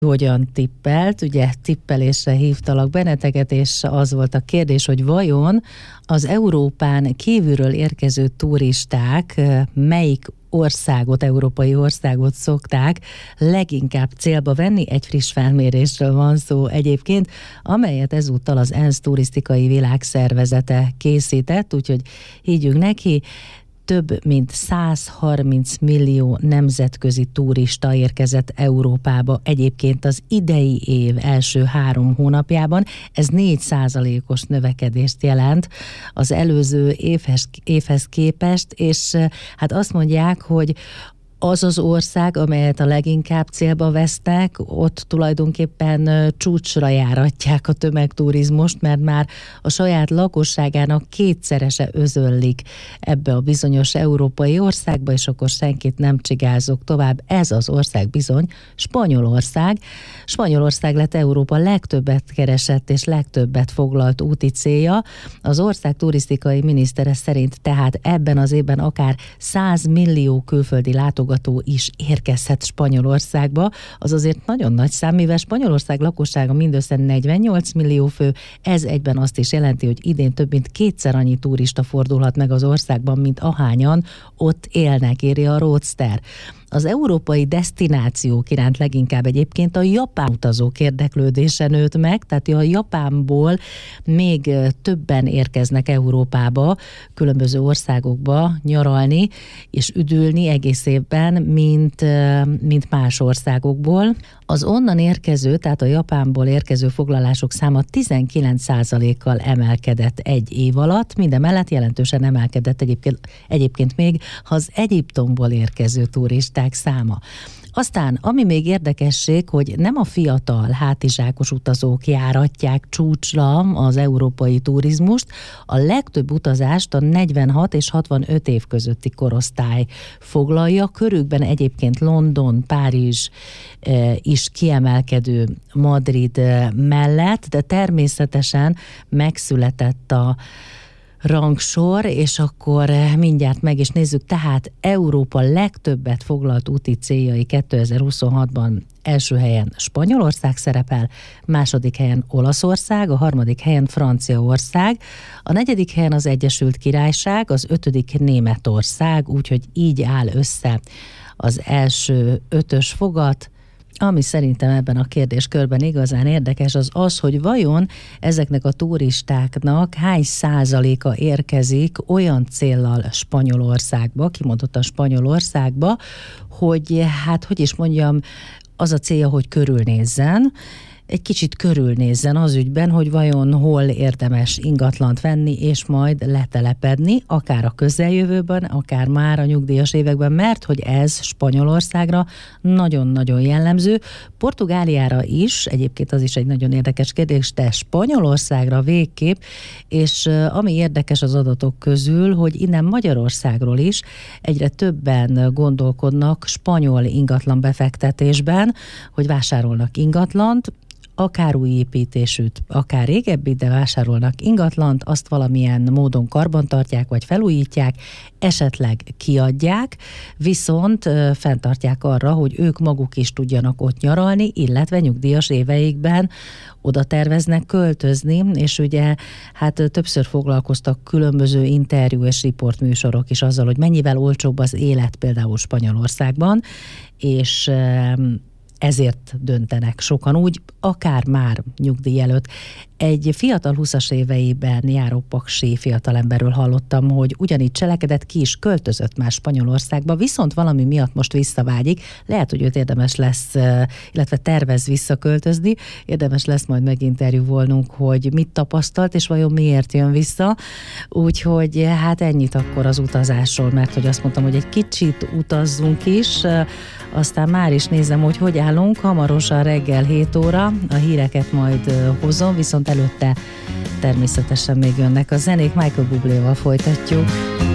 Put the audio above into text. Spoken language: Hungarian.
hogyan tippelt, ugye tippelésre hívtalak benneteket, és az volt a kérdés, hogy vajon az Európán kívülről érkező turisták melyik országot, európai országot szokták leginkább célba venni. Egy friss felmérésről van szó egyébként, amelyet ezúttal az ENSZ turisztikai világszervezete készített, úgyhogy higgyünk neki. Több mint 130 millió nemzetközi turista érkezett Európába egyébként az idei év első 3 hónapjában. Ez 4%-os növekedést jelent az előző évhez képest, és hát azt mondják, hogy az az ország, amelyet a leginkább célba vesznek, ott tulajdonképpen csúcsra járatják a tömegturizmust, mert már a saját lakosságának 2-szerese özönlik ebbe a bizonyos európai országba, és akkor senkit nem csigázok tovább. Ez az ország bizony Spanyolország. Spanyolország lett Európa legtöbbet keresett és legtöbbet foglalt úti célja. Az ország turisztikai minisztere szerint tehát ebben az évben akár 100 millió külföldi látogató is érkezhet Spanyolországba. Az azért nagyon nagy szám, mivel Spanyolország lakossága mindössze 48 millió fő, ez egyben azt is jelenti, hogy idén több mint 2-szer annyi turista fordulhat meg az országban, mint ahányan ott élnek, írja a Roadster. Az európai desztinációk iránt leginkább egyébként a japán utazók érdeklődése nőtt meg, tehát a Japánból még többen érkeznek Európába, különböző országokba nyaralni és üdülni egész évben, mint más országokból. Az onnan érkező, tehát a Japánból érkező foglalások száma 19%-kal emelkedett egy év alatt, mindemellett jelentősen emelkedett egyébként még az Egyiptomból érkező turisták száma. Aztán, ami még érdekesség, hogy nem a fiatal, hátizsákos utazók járatják csúcsra az európai turizmust, a legtöbb utazást a 46 és 65 év közötti korosztály foglalja, körükben egyébként London, Párizs is kiemelkedő Madrid mellett, de természetesen megszületett a rangsor, és akkor mindjárt meg is nézzük. Tehát Európa legtöbbet foglalt úti céljai 2026-ban első helyen Spanyolország szerepel, második helyen Olaszország, a harmadik helyen Franciaország, a negyedik helyen az Egyesült Királyság, az 5. Németország, úgyhogy így áll össze az első 5-ös fogat. Ami szerintem ebben a kérdéskörben igazán érdekes, az, hogy vajon ezeknek a turistáknak hány százaléka érkezik olyan céllal Spanyolországba, kimondottan Spanyolországba, hogy hát, hogy is mondjam, az a célja, hogy körülnézzen, egy kicsit körülnézzen az ügyben, hogy vajon hol érdemes ingatlant venni, és majd letelepedni, akár a közeljövőben, akár már a nyugdíjas években, mert hogy ez Spanyolországra nagyon-nagyon jellemző. Portugáliára is, egyébként az is egy nagyon érdekes kérdés, de Spanyolországra végképp, és ami érdekes az adatok közül, hogy innen Magyarországról is egyre többen gondolkodnak spanyol ingatlan befektetésben, hogy vásárolnak ingatlant, akár új építésűt, akár régebbi, de vásárolnak ingatlant, azt valamilyen módon karbantartják, vagy felújítják, esetleg kiadják, viszont fenntartják arra, hogy ők maguk is tudjanak ott nyaralni, illetve nyugdíjas éveikben oda terveznek költözni, és ugye hát többször foglalkoztak különböző interjú és riportműsorok is azzal, hogy mennyivel olcsóbb az élet például Spanyolországban, és ezért döntenek sokan úgy, akár már nyugdíj előtt. Egy fiatal 20-as éveiben járó paksi fiatalemberről hallottam, hogy ugyanígy cselekedett, ki is költözött már Spanyolországba, viszont valami miatt most visszavágyik. Lehet, hogy őt érdemes lesz, illetve tervez visszaköltözni. Érdemes lesz majd meginterjúvolnunk, hogy mit tapasztalt, és vajon miért jön vissza. Úgyhogy hát ennyit akkor az utazásról, mert hogy azt mondtam, hogy egy kicsit utazzunk is, aztán már is nézem, hogy állunk. Hamarosan reggel 7 óra, a híreket majd hozom, viszont előtte természetesen még jönnek a zenék. Michael Bubléval folytatjuk.